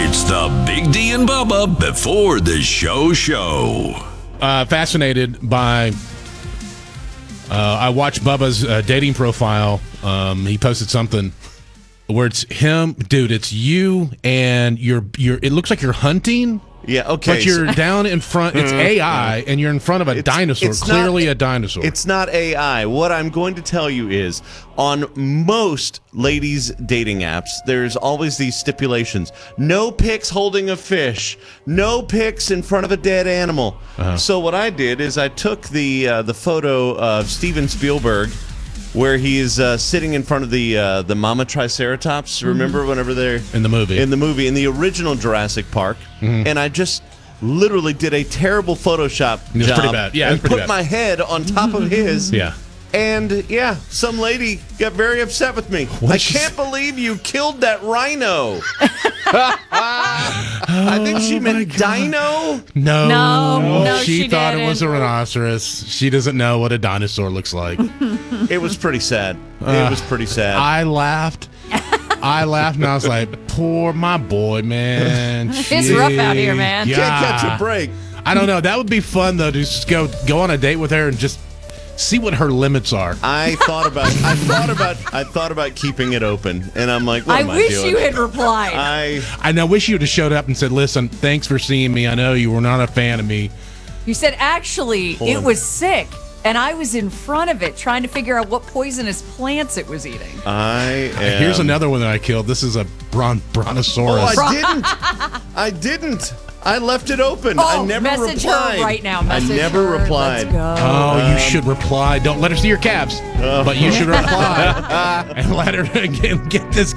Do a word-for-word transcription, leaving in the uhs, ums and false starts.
It's the Big D and Bubba before the show show. Uh, fascinated by... Uh, I watched Bubba's uh, dating profile. Um, he posted something where it's him. Dude, it's you and you're, you're, it looks like you're hunting. Yeah, okay. But you're down in front. It's A I, and you're in front of a It's- dinosaur. it's Clearly not- a dinosaur. It's not A I. What I'm going to tell you is, on most ladies' dating apps, there's always these stipulations. No pics holding a fish. No pics in front of a dead animal. Uh-huh. So what I did is I took the uh, the photo of Steven Spielberg, where he is uh, sitting in front of the uh, the Mama Triceratops. Remember whenever they're in the movie, in the movie, in the original Jurassic Park, Mhm. and I just literally did a terrible Photoshop It was job pretty bad. Yeah, it was and pretty put bad. my head on top of his. Yeah. And yeah, some lady got very upset with me. What I she can't believe you killed that rhino. I think she meant dino. No, No, no, she, she thought it was a didn't. rhinoceros. She doesn't know what a dinosaur looks like. It was pretty sad. Uh, it was pretty sad. I laughed. I laughed, and I was like, "Poor my boy, man. It's rough out here, man. Gee, Can't catch God. a break. I don't know. That would be fun though, to just go go on a date with her and just see what her limits are. I thought about. I thought about. I thought about keeping it open, and I'm like, what I am I wish doing? you had replied. I. I know. Wish you would have showed up and said, "Listen, thanks for seeing me. I know you were not a fan of me." You said, actually, Hold it on. was sick, and I was in front of it trying to figure out what poisonous plants it was eating. I am. Here's another one that I killed. This is a bron- Oh, brontosaurus. I didn't. I didn't. I left it open. Oh, I never message her replied. right now. Message I never her. replied. Let's go. Oh, you should reply. Don't let her see your calves, Oh. but you should reply and let her get, get this